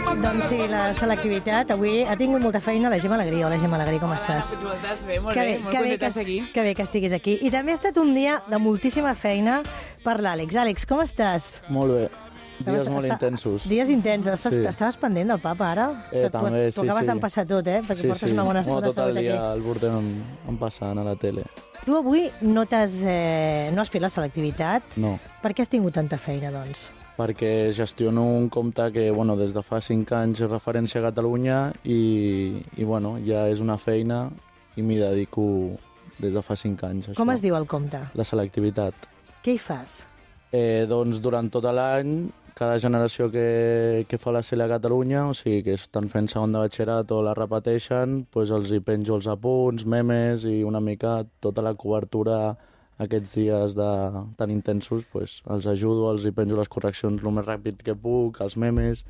Doncs sí, la selectivitat. Avui ha tingut molta feina la Gemma Alegrí. Hola, Gemma Alegrí, com estàs? Doncs estàs bé, molt bé, molt contenta de seguir. Que bé que estiguis aquí. I també ha estat un dia de moltíssima feina per l'Àlex. Àlex, com estàs? Molt bé. Dies molt intensos. Dies intensos. Estaves pendent del papa, ara? També, sí, sí. T'ho acabes d'empassar tot, perquè portes una bona estona. Tot el dia el portem empassant a la tele. Tu avui no has fet la selectivitat. No. Per què has tingut tanta feina, doncs? Perquè gestiono un compte que des de fa 5 anys és referència a Catalunya i ja és una feina i m'hi dedico des de fa 5 anys. Això. Com es diu el compte? La selectivitat. Què hi fas? Doncs durant tot l'any, cada generació que fa la SELE a Catalunya, o sigui que estan fent segon de batxillerat o la repeteixen, doncs els hi penjo els apunts, memes i una mica tota la cobertura aquests dies tan intensos, doncs els ajudo, els hi penjo les correccions el més ràpid que puc, els memes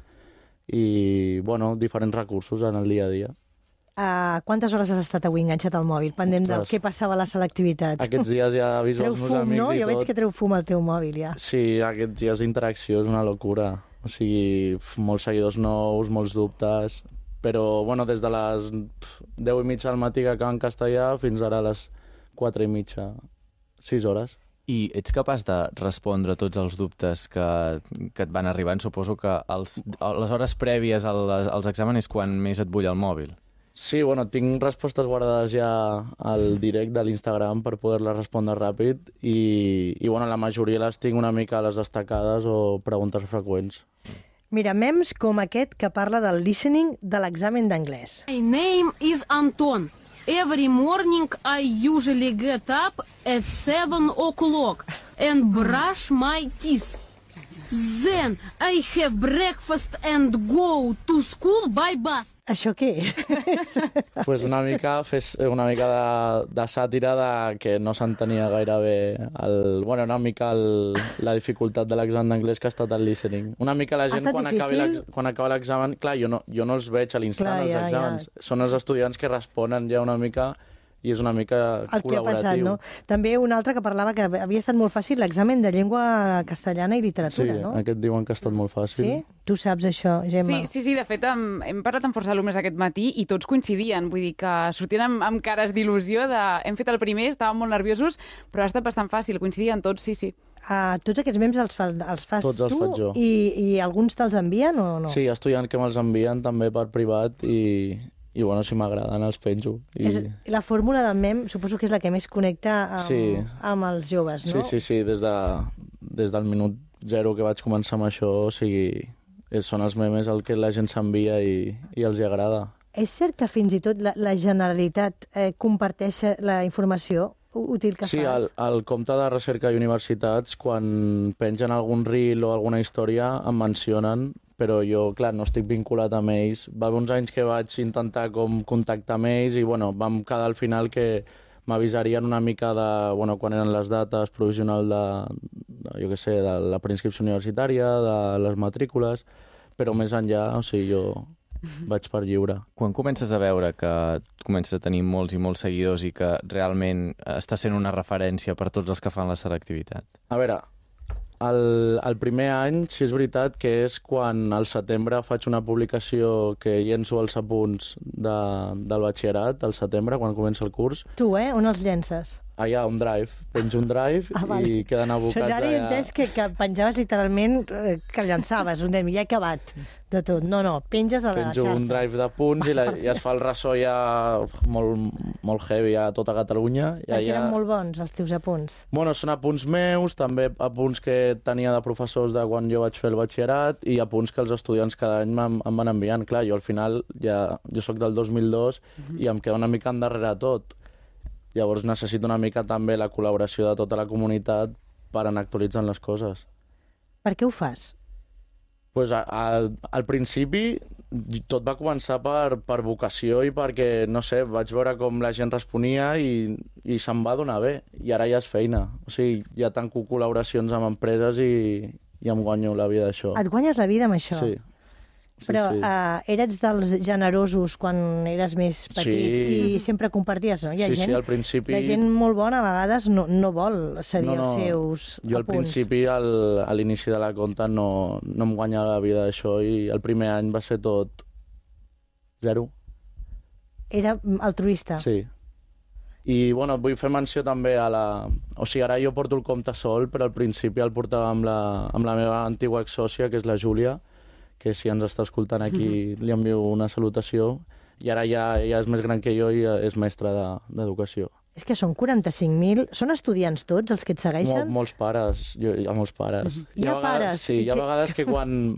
i, diferents recursos en el dia a dia. Quantes hores has estat avui enganxat al mòbil, pendent del què passava a la selectivitat? Aquests dies ja aviso els meus amics i tot. Jo veig que treu fum al teu mòbil, ja. Sí, aquests dies d'interacció és una locura. O sigui, molts seguidors nous, molts dubtes, però, des de les 10:30 del matí que acaba en castellà fins ara a les 4:30, 6 hores. I ets capaç de respondre tots els dubtes que et van arribant? Suposo que les hores prèvies als exàmens és quan més et bull el mòbil. Sí, tinc respostes guardades ja al direct de l'Instagram per poder-les respondre ràpid i la majoria les tinc una mica a les destacades o preguntes freqüents. Mira, memes com aquest que parla del listening de l'examen d'anglès. My name is Anton. Every morning I usually get up at 7 o'clock and brush my teeth. Then I have breakfast and go to school by bus. Això què és? Pues una mica de sàtira de que no s'entenia gaire bé la dificultat de l'examen d'anglès que ha estat el listening. Una mica la gent quan acaba l'examen, clar, jo no els veig a l'instant els exàmens. Són els estudiants que responen ja una mica i és una mica col·laboratiu. El que ha passat, no? També un altre que parlava que havia estat molt fàcil l'examen de llengua castellana i literatura, no? Sí, aquest diuen que ha estat molt fàcil. Sí? Tu saps això, Gemma? Sí, de fet, hem parlat amb força alumnes aquest matí i tots coincidien, vull dir que sortien amb cares d'il·lusió hem fet el primer, estàvem molt nerviosos, però ha estat bastant fàcil, coincidien tots, sí. Tots aquests memes els fas tots tu els faig jo. I alguns te'ls envien o no? Sí, estudiants que me'ls envien també per privat i si m'agraden els penjo. La fórmula del mem suposo que és la que més connecta amb els joves, no? Sí, des del minut 0 que vaig començar amb això, o sigui, són els memes el que la gent s'envia i els hi agrada. És cert que fins i tot la Generalitat comparteix la informació útil que fas? Sí, al compte de recerca i universitats, quan pengen algun reel o alguna història, em mencionen, però jo, clar, no estic vinculat amb ells. Va haver uns anys que vaig intentar contactar amb ells i, vam quedar al final que m'avisarien una mica de, quan eren les dates provisionals de la preinscripció universitària, de les matrícules, però més enllà, o sigui, jo vaig per lliure. Quan comences a veure que comences a tenir molts i molts seguidors i que realment està sent una referència per tots els que fan la selectivitat? A veure, el primer any, sí és veritat que és quan al setembre faig una publicació que llenço els apunts del batxillerat, al setembre, quan comença el curs. Tu, on els llences? Allà, un drive. Penjo un drive i queden abocats allà. Ara he entès que penjaves literalment, que llençaves, ja he acabat de tot. No, penges a la xarxa. Penjo un drive de punts i es fa el ressò ja molt heavy a tota Catalunya. Perquè eren molt bons, els teus apunts. Són apunts meus, també apunts que tenia de professors de quan jo vaig fer el batxillerat i apunts que els estudiants cada any em van enviant. Clar, jo al final, jo soc del 2002 i em queda una mica endarrere tot. Llavors necessito una mica també la col·laboració de tota la comunitat per anar actualitzant les coses. Per què ho fas? Al principi tot va començar per vocació i perquè, no sé, vaig veure com la gent responia i se'm va donar bé. I ara ja és feina. O sigui, ja tanco col·laboracions amb empreses i em guanyo la vida d'això. Et guanyes la vida amb això? Sí. Però eres dels generosos quan eres més petit i sempre comparties, no? Sí, al principi... La gent molt bona a vegades no vol cedir els seus apunts. Jo al principi, a l'inici de la conta, no em guanyava la vida d'això i el primer any va ser tot 0. Era altruista. Sí. I, bueno, vull fer menció també a la... O sigui, ara jo porto el compte sol, però al principi el portava amb la meva antiga exsòcia, que és la Júlia, que si ens està escoltant aquí li envio una salutació, i ara ja és més gran que jo i és mestra d'educació. És que són 45.000... Són estudiants tots els que et segueixen? Molts pares, hi ha molts pares. Hi ha pares? Sí, hi ha vegades que quan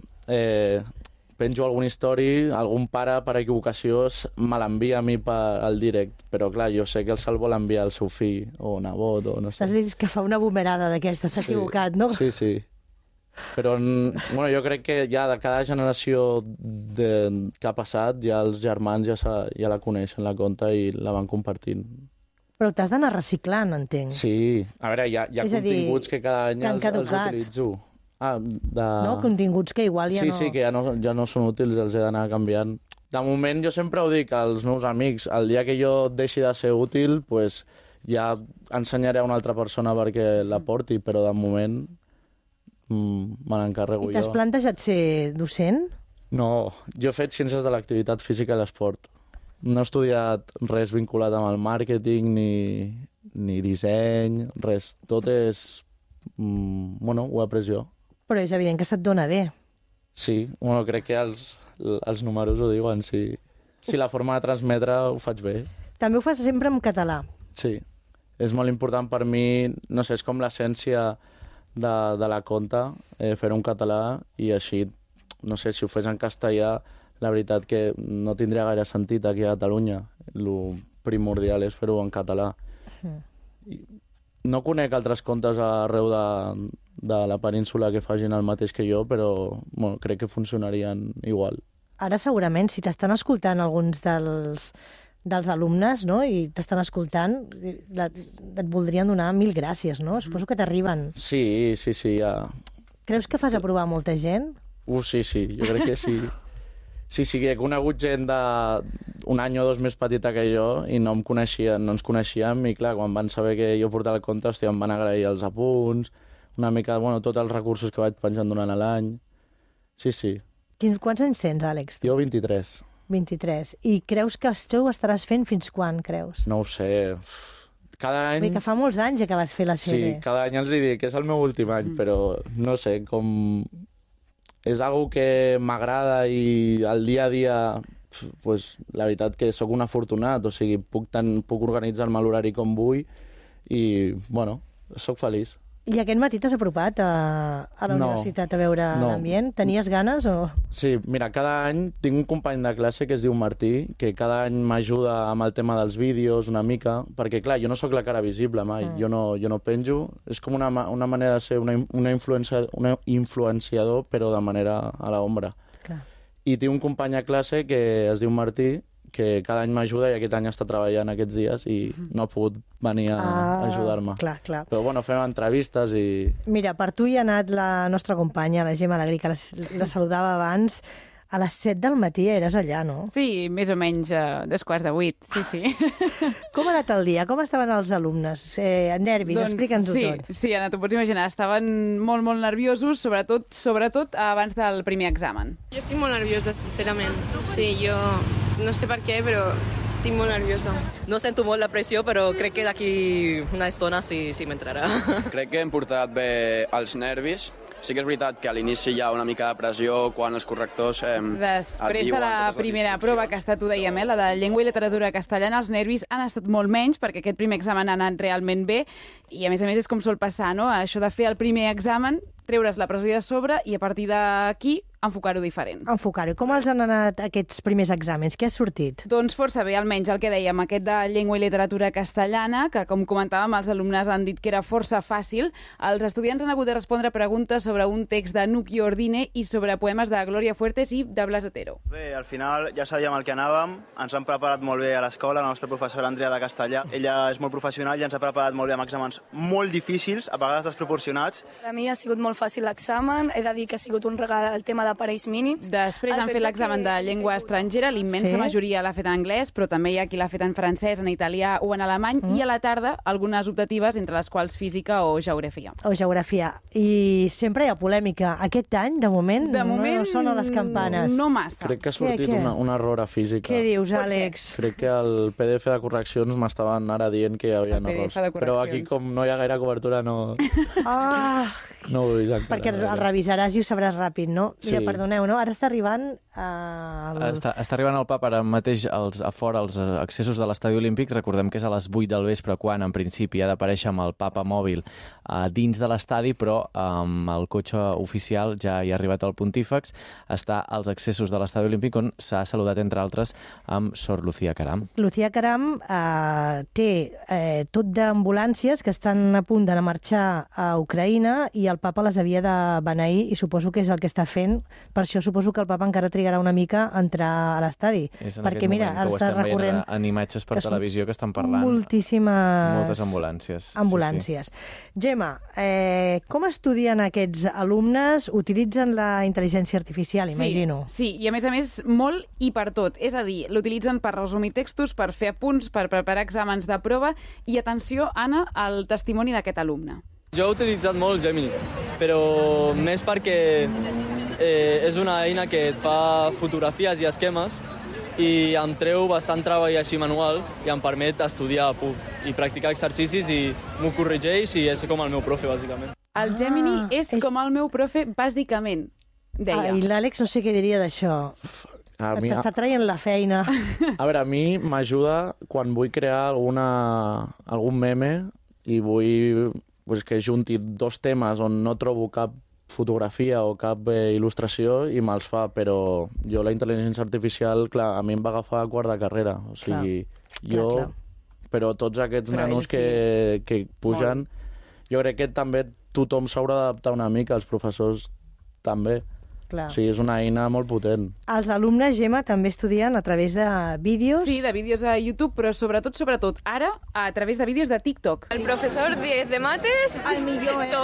penjo algun story, algun pare per equivocació me l'envia a mi al direct, però clar, jo sé que el se'l vol enviar al seu fill o nebot o no sé. T'has dit que fa una bumerada d'aquesta, s'ha equivocat, no? Sí. Però bueno, jo crec que ja de cada generació que ha passat, ja els germans ja la coneixen, la conta, i la van compartint. Però t'has d'anar reciclant, entenc. Sí, a veure, hi ha continguts que cada any els utilitzo. No, continguts que igual ja no... Sí, que ja no són útils, els he d'anar canviant. De moment, jo sempre ho dic als meus amics, el dia que jo deixi de ser útil, pues, ja ensenyaré a una altra persona perquè la porti, però de moment me n'encarrego jo. I t'has plantejat ser docent? No, jo he fet ciències de l'activitat física i l'esport. No he estudiat res vinculat amb el màrqueting, ni disseny, res. Tot és... Bueno, ho he après jo. Però és evident que se't dona bé. Sí, bueno, crec que els números ho diuen. Si la forma de transmetre ho faig bé. També ho fas sempre en català. Sí, és molt important per mi, no sé, és com l'essència de la conta, fer-ho en català, i així, no sé, si ho fes en castellà, la veritat que no tindria gaire sentit aquí a Catalunya. El primordial és fer-ho en català. No conec altres contes arreu de la península que facin el mateix que jo, però bueno, crec que funcionarien igual. Ara segurament, si t'estan escoltant alguns dels alumnes, no?, i t'estan escoltant, et voldrien donar 1000 gràcies, no? Suposo que t'arriben. Sí, ja. Creus que fas aprovar molta gent? Sí, jo crec que sí. Sí, he conegut gent d'un any o 2 més petita que jo i no ens coneixíem, i clar, quan van saber que jo portava el compte, em van agrair els apunts, una mica, bueno, tots els recursos que vaig penjant durant l'any. Sí. Quants anys tens, Àlex? Jo 23. 23. I creus que això ho estaràs fent fins quan, creus? No ho sé. Cada any... Vull que fa molts anys que vas fer la sèrie. Sí, cada any els dic que és el meu últim any, però no sé, com... És algo que m'agrada i el dia a dia, pues, la veritat que sóc un afortunat, o sigui, puc organitzar-me l'horari com vull i, bueno, sóc feliç. I aquest matí t'has apropat a la universitat a veure l'ambient? Tenies ganes o...? Sí, mira, cada any tinc un company de classe que es diu Martí, que cada any m'ajuda amb el tema dels vídeos una mica, perquè, clar, jo no sóc la cara visible mai, jo no penjo, és com una manera de ser un influenciador, però de manera a l'ombra. I tinc un company a classe que es diu Martí, que cada any m'ajuda, i aquest any està treballant aquests dies i no ha pogut venir a ajudar-me. Clar. Però bueno, fem entrevistes i... Mira, per tu hi ha anat la nostra companya, la Gemma Alegrí, que la saludava abans. A les 7 del matí eres allà, no? Sí, més o menys 7:45, sí. Com ha anat el dia? Com estaven els alumnes? Nervis, doncs, explica'ns-ho tot. Sí, Anna, t'ho pots imaginar. Estaven molt, molt nerviosos, sobretot abans del primer examen. Jo estic molt nerviosa, sincerament. Sí, jo no sé per què, però estic molt nerviosa. No sento molt la pressió, però crec que d'aquí una estona sí m'entrarà. Crec que hem portat bé els nervis. Sí que és veritat que a l'inici hi ha una mica de pressió quan els correctors Després de la primera prova, que ha estat, ho dèiem, la de llengua i literatura castellana, els nervis han estat molt menys, perquè aquest primer examen ha anat realment bé, i a més és com sol passar, no? Això de fer el primer examen, treure's la pressió de sobre i a partir d'aquí enfocar-ho diferent. Enfocar-ho. Com els han anat aquests primers exàmens? Què ha sortit? Doncs força bé, almenys el que dèiem, aquest de llengua i literatura castellana, que com comentàvem, els alumnes han dit que era força fàcil. Els estudiants han hagut de respondre preguntes sobre un text de Nuki Ordine i sobre poemes de Gloria Fuertes i de Blas Otero. Bé, al final ja sabíem el que anàvem, ens han preparat molt bé a l'escola, la nostra professora Andrea de Castellà. Ella és molt professional i ens ha preparat molt bé amb exàmens molt difícils, a vegades desproporcionats. Per a mi ha sigut molt fàcil l'examen. He de dir que ha sigut un regal el tema d'aparells mínims. Després han fet l'examen de llengua estrangera, l'immensa majoria l'ha fet en anglès, però també hi ha qui l'ha fet en francès, en italià o en alemany, i a la tarda algunes optatives, entre les quals física o geografia. O geografia. I sempre hi ha polèmica. Aquest any, de moment no sonen les campanes. No massa. Crec que ha sortit un error a física. Què dius, Àlex? Crec que el PDF de correccions m'estaven ara dient que hi havia errors. Però aquí, com no hi ha gaire cobertura, no ho he vist encara. Perquè el revisaràs i ho sabràs ràpid, no? Mira, Sí. perdoneu, no? Ara està arribant... Està arribant el pap ara mateix a fora als accessos de l'estadi olímpic. Recordem que és a les 8 del vespre quan, en principi, ha d'aparèixer amb el papa mòbil dins de l'estadi, però amb el cotxe oficial ja hi ha arribat el pontífex. Està als accessos de l'estadi olímpic on s'ha saludat, entre altres, amb Sor Lucía Caram. Lucía Caram té tot d'ambulàncies que estan a punt d'anar a marxar a Ucraïna i el papa les havia de beneir i suposo que és el que està fent. Per això suposo que el papa encara trigarà una mica a entrar a l'estadi. És en perquè, aquest mira, moment que ho estem veient en imatges per televisió que estan parlant. Moltes ambulàncies. Ambulàncies. Sí. Gemma, com estudien aquests alumnes? Utilitzen la intel·ligència artificial, imagino. Sí, i a més, molt i per tot. És a dir, l'utilitzen per resumir textos, per fer apunts, per preparar exàmens de prova i, atenció, Anna, al testimoni d'aquest alumne. Jo he utilitzat molt Gemini, però més perquè és una eina que et fa fotografies i esquemes i em treu bastant treball així manual i em permet estudiar a punt i practicar exercicis i m'ho corregeix i és com el meu profe, bàsicament. El Gemini és com el meu profe, bàsicament, deia. I l'Àlex no sé què diria d'això. T'està traient la feina. A veure, a mi m'ajuda quan vull crear algun meme i vull que junti dos temes on no trobo cap fotografia o cap il·lustració i me'ls fa, però jo la intel·ligència artificial, clar, a mi em va agafar a quart de carrera. O sigui, però tots aquests nanos que pugen, jo crec que també tothom s'haurà d'adaptar una mica, els professors també. Clar. O sigui, és una eina molt potent. Els alumnes, Gemma, també estudien a través de vídeos? Sí, de vídeos a YouTube, però sobretot, ara, a través de vídeos de TikTok. El professor 10 de mates, al millor,